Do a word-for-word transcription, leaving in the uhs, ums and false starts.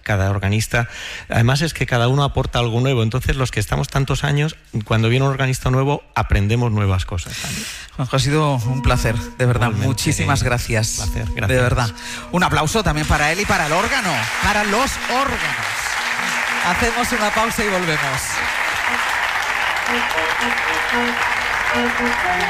Cada organista, además es que cada uno aporta algo nuevo, entonces los que estamos tantos años, cuando viene un organista nuevo, aprendemos nuevas cosas también. Ha sido un placer, de verdad. Igualmente, muchísimas gracias. Placer, gracias. De verdad. Un aplauso también para él y para el órgano, para los órganos. Hacemos una pausa y volvemos.